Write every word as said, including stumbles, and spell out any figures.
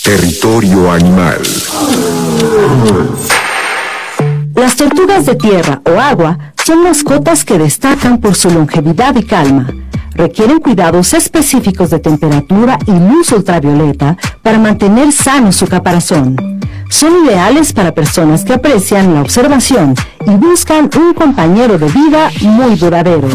Territorio Animal. Las tortugas de tierra o agua son mascotas que destacan por su longevidad y calma. Requieren cuidados específicos de temperatura y luz ultravioleta para mantener sano su caparazón. Son ideales para personas que aprecian la observación y buscan un compañero de vida muy duradero.